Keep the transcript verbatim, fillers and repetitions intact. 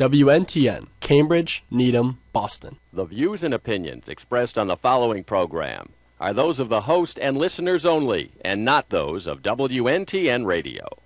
W N T N, Cambridge, Needham, Boston. The views and opinions expressed on the following program are those of the host and listeners only, and not those of W N T N Radio.